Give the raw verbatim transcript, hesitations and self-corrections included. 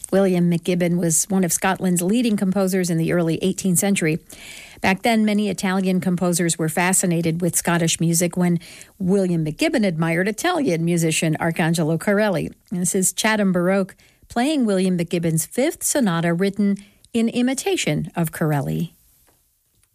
William McGibbon was one of Scotland's leading composers in the early eighteenth century. Back then, many Italian composers were fascinated with Scottish music when William McGibbon admired Italian musician Arcangelo Corelli. And this is Chatham Baroque playing William McGibbon's Fifth Sonata written in imitation of Corelli.